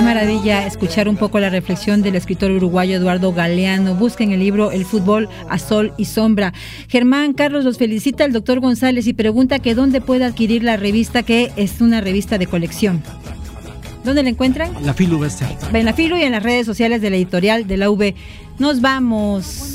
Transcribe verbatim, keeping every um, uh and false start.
Qué maravilla escuchar un poco la reflexión del escritor uruguayo Eduardo Galeano. Busquen el libro El fútbol a sol y sombra. Germán Carlos los felicita al doctor González y pregunta que dónde puede adquirir la revista, que es una revista de colección. ¿Dónde la encuentran? La Filu va a estar. En la Filu y en las redes sociales de la editorial de la U B. Nos vamos.